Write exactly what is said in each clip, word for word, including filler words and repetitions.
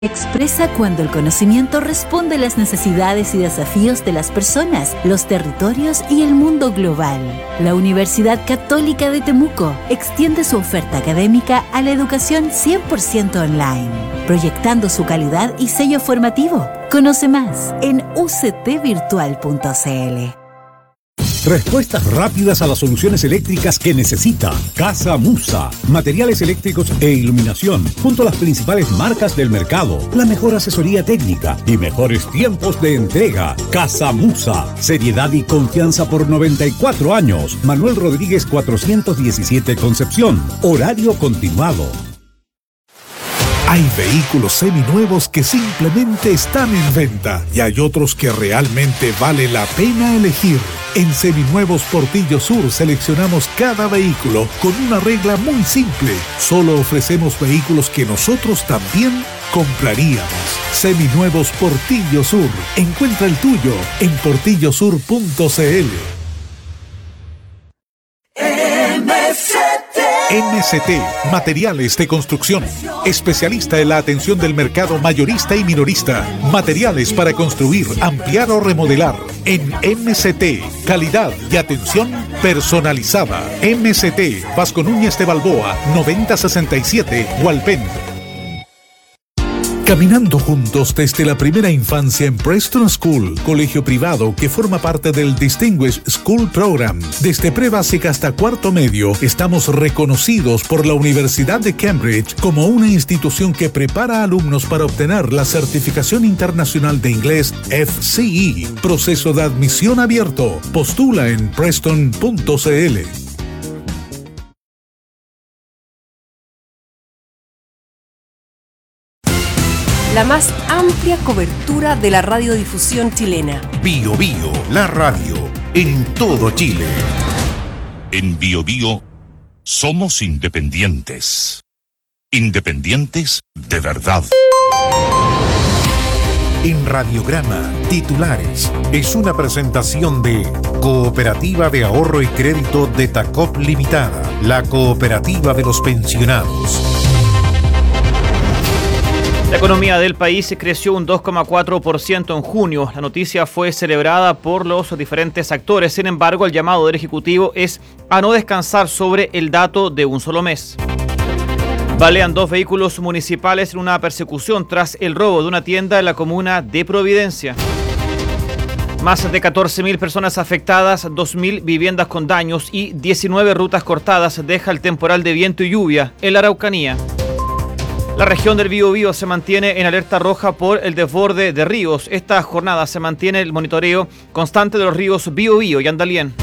Expresa cuando el conocimiento responde a las necesidades y desafíos de las personas, los territorios y el mundo global. La Universidad Católica de Temuco extiende su oferta académica a la educación cien por ciento online, proyectando su calidad y sello formativo. Conoce más en u c t virtual punto c l. Respuestas rápidas a las soluciones eléctricas que necesita. Casa Musa. Materiales eléctricos e iluminación, junto a las principales marcas del mercado. La mejor asesoría técnica y mejores tiempos de entrega. Casa Musa. Seriedad y confianza por noventa y cuatro años. Manuel Rodríguez cuatrocientos diecisiete Concepción. Horario continuado. Hay vehículos seminuevos que simplemente están en venta y hay otros que realmente vale la pena elegir. En Seminuevos Portillo Sur seleccionamos cada vehículo con una regla muy simple. Solo ofrecemos vehículos que nosotros también compraríamos. Seminuevos Portillo Sur. Encuentra el tuyo en portillo sur punto c l. M C T M C T, Materiales de Construcción. Especialista en la atención del mercado mayorista y minorista. Materiales para construir, ampliar o remodelar. En M C T, calidad y atención personalizada. M C T, Vasco Núñez de Balboa, noventa sesenta y siete, Hualpén. Caminando juntos desde la primera infancia en Preston School, colegio privado que forma parte del Distinguished School Program. Desde pre-básica hasta cuarto medio, estamos reconocidos por la Universidad de Cambridge como una institución que prepara a alumnos para obtener la certificación internacional de inglés F C E. Proceso de admisión abierto. Postula en preston punto c l. La más amplia cobertura de la radiodifusión chilena. Bio Bio, la radio, en todo Chile. En Bio Bio, somos independientes. Independientes de verdad. En Radiograma, titulares. Es una presentación de Cooperativa de Ahorro y Crédito de Tacop Limitada, la cooperativa de los pensionados. La economía del país creció un dos coma cuatro por ciento en junio. La noticia fue celebrada por los diferentes actores. Sin embargo, el llamado del Ejecutivo es a no descansar sobre el dato de un solo mes. Balean dos vehículos municipales en una persecución tras el robo de una tienda en la comuna de Providencia. Más de catorce mil personas afectadas, dos mil viviendas con daños y diecinueve rutas cortadas deja el temporal de viento y lluvia en la Araucanía. La región del Biobío se mantiene en alerta roja por el desborde de ríos. Esta jornada se mantiene el monitoreo constante de los ríos Biobío y Andalién.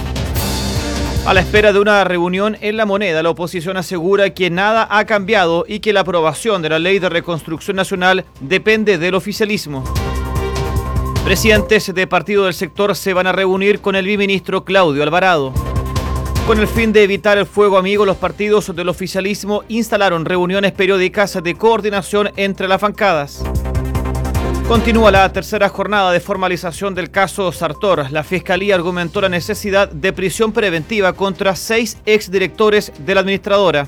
A la espera de una reunión en La Moneda, la oposición asegura que nada ha cambiado y que la aprobación de la Ley de Reconstrucción Nacional depende del oficialismo. Presidentes de partido del sector se van a reunir con el biministro Claudio Alvarado. Con el fin de evitar el fuego amigo, los partidos del oficialismo instalaron reuniones periódicas de coordinación entre las bancadas. Continúa la tercera jornada de formalización del caso Sartor. La Fiscalía argumentó la necesidad de prisión preventiva contra seis exdirectores de la administradora.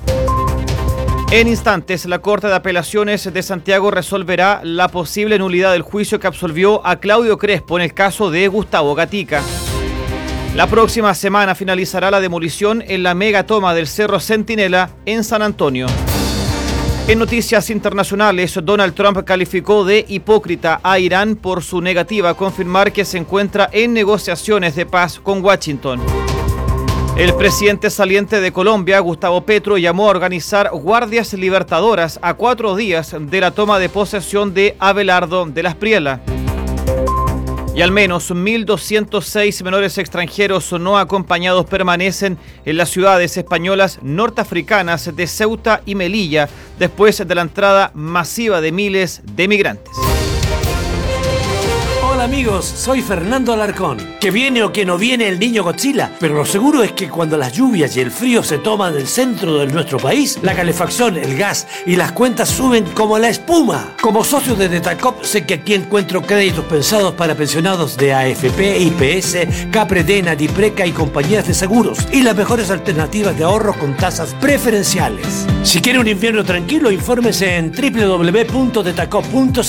En instantes, la Corte de Apelaciones de Santiago resolverá la posible nulidad del juicio que absolvió a Claudio Crespo en el caso de Gustavo Gatica. La próxima semana finalizará la demolición en la megatoma del Cerro Centinela en San Antonio. En noticias internacionales, Donald Trump calificó de hipócrita a Irán por su negativa a confirmar que se encuentra en negociaciones de paz con Washington. El presidente saliente de Colombia, Gustavo Petro, llamó a organizar guardias libertadoras a cuatro días de la toma de posesión de Abelardo de la Espriella. Y al menos mil doscientos seis menores extranjeros no acompañados permanecen en las ciudades españolas norteafricanas de Ceuta y Melilla después de la entrada masiva de miles de migrantes. Hola amigos, soy Fernando Alarcón. Que viene o que no viene el niño Godzilla, pero lo seguro es que cuando las lluvias y el frío se toman el centro de nuestro país, la calefacción, el gas y las cuentas suben como la espuma. Como socio de Detacop sé que aquí encuentro créditos pensados para pensionados de A F P, I P S, Capredena, Dipreca y compañías de seguros y las mejores alternativas de ahorro con tasas preferenciales. Si quiere un invierno tranquilo, infórmese en doble u doble u doble u punto detacop punto c l.